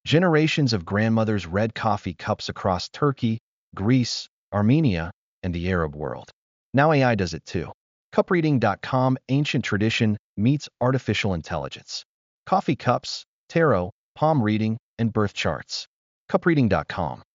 Generations of grandmothers read coffee cups across Turkey, Greece, Armenia, and the Arab world. Now AI does it too. Cupreading.com. Ancient tradition meets artificial intelligence. Coffee cups, tarot, palm reading, and birth charts. Cupreading.com.